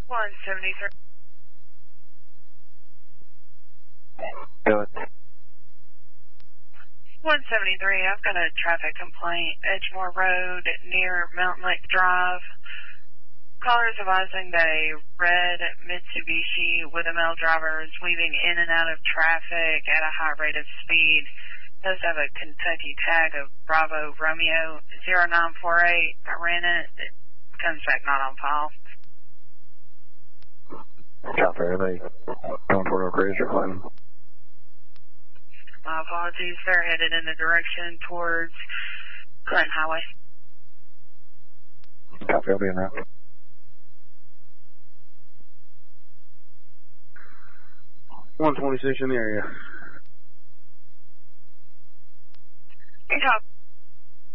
173. Go ahead. 173, I've got a traffic complaint, Edgemore Road near Mountain Lake Drive. Caller is advising that a red Mitsubishi with a male driver is weaving in and out of traffic at a high rate of speed. Does have a Kentucky tag of Bravo Romeo 0948. I ran it. It comes back not on file. Copy, they going toward Oak Ridge or Clinton? My apologies, they're headed in the direction towards Clinton Highway. Copy, I'll be in route. $126 in the area. Copy.